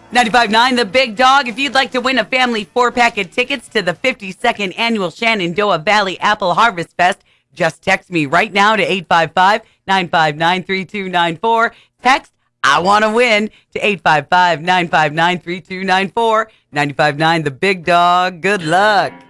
95.9 The Big Dog. If you'd like to win a family 4-pack of tickets to the 52nd Annual Shenandoah Valley Apple Harvest Fest, just text me right now to 855-959-3294. Text I want to win to 855-959-3294. 95.9 The Big Dog. Good luck.